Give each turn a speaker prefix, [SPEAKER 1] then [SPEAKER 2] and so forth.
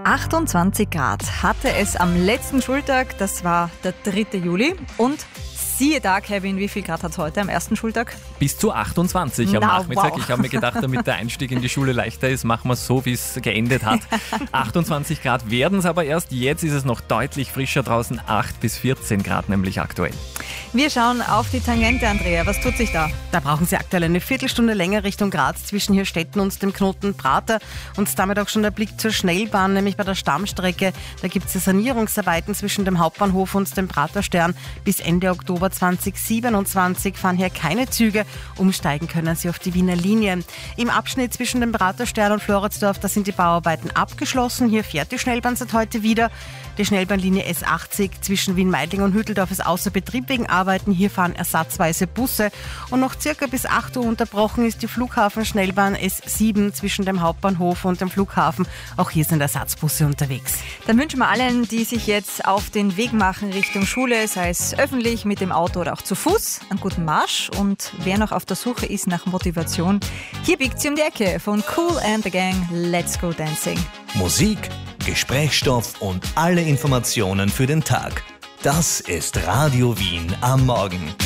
[SPEAKER 1] 28 Grad hatte es am letzten Schultag, das war der 3. Juli. Und siehe da, Kevin, wie viel Grad hat es heute am ersten Schultag?
[SPEAKER 2] Bis zu 28 am Nachmittag.
[SPEAKER 1] Wow.
[SPEAKER 2] Ich habe mir gedacht, damit der Einstieg in die Schule leichter ist, machen wir es so, wie es geendet hat. 28 Grad werden es aber erst. Jetzt ist es noch deutlich frischer draußen. 8 bis 14 Grad nämlich aktuell.
[SPEAKER 1] Wir schauen auf die Tangente, Andrea. Was tut sich da?
[SPEAKER 3] Da brauchen Sie aktuell eine Viertelstunde länger Richtung Graz zwischen Hirstetten und dem Knoten Prater und damit auch schon der Blick zur Schnellbahn, nämlich bei der Stammstrecke. Da gibt es Sanierungsarbeiten zwischen dem Hauptbahnhof und dem Praterstern. Bis Ende Oktober 2027 fahren hier keine Züge. Umsteigen können Sie auf die Wiener Linie. Im Abschnitt zwischen dem Praterstern und Floridsdorf, da sind die Bauarbeiten abgeschlossen. Hier fährt die Schnellbahn seit heute wieder. Die Schnellbahnlinie S80 zwischen Wien-Meidling und Hütteldorf ist außer Betrieb wegen Arbeiten. Hier fahren ersatzweise Busse. Und noch circa bis 8 Uhr unterbrochen ist die Flughafen-Schnellbahn S7 zwischen dem Hauptbahnhof und dem Flughafen. Auch hier sind Ersatzbusse unterwegs.
[SPEAKER 1] Dann wünschen wir allen, die sich jetzt auf den Weg machen Richtung Schule, sei es öffentlich, mit dem Auto oder auch zu Fuß, einen guten Marsch. Und wer noch auf der Suche ist nach Motivation, hier biegt sie um die Ecke von Kool and the Gang. Let's go dancing.
[SPEAKER 4] Musik, Gesprächsstoff und alle Informationen für den Tag. Das ist Radio Wien am Morgen.